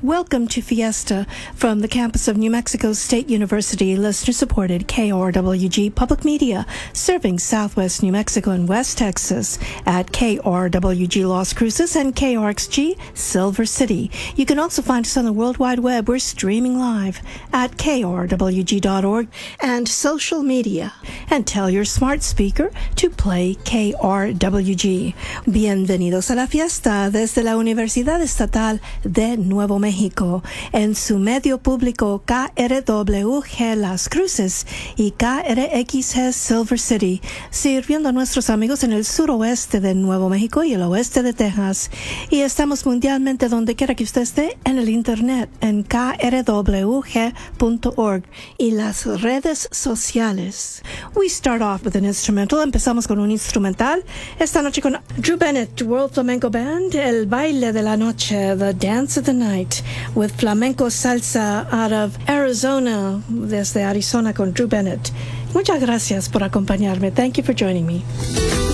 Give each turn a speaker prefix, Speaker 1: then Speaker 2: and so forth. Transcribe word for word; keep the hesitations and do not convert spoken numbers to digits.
Speaker 1: Welcome to Fiesta from the campus of New Mexico State University, listener-supported K R W G Public Media, serving Southwest New Mexico and West Texas at K R W G Las Cruces and K R X G Silver City. You can also find us on the World Wide Web. We're streaming live at K R W G dot org and social media. And tell your smart speaker to play K R W G. Bienvenidos a la fiesta desde la Universidad Estatal de Nuevo México, en su medio público K R W G Las Cruces y K R X G Silver City, sirviendo a nuestros amigos en el suroeste de Nuevo México y el oeste de Texas. Y estamos mundialmente donde quiera que usted esté en el internet, en K R W G punto org y las redes sociales. We start off with an instrumental. Empezamos con un instrumental. Esta noche con Drew Bennett, World Flamenco Band, El Baile de la Noche, The Dance of the Night, with flamenco salsa out of Arizona, desde Arizona con Drew Bennett. Muchas gracias por acompañarme. Thank you for joining me.